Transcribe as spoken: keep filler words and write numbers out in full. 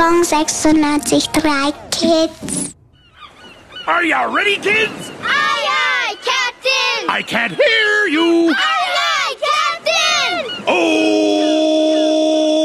Song sechsundneunzig Komma drei Kids. Are you ready, kids? Aye, aye, Captain! I can't hear you. Aye,